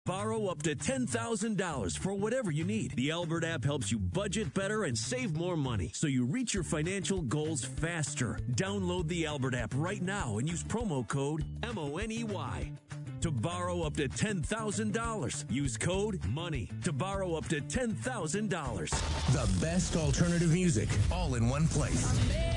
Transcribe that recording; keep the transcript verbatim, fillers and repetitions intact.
Borrow up to ten thousand dollars for whatever you need. The Albert app helps you budget better and save more money so you reach your financial goals faster. Download the Albert app right now and use promo code M O N E Y. To borrow up to ten thousand dollars, use code MONEY to borrow up to ten thousand dollars. The best alternative music, all in one place.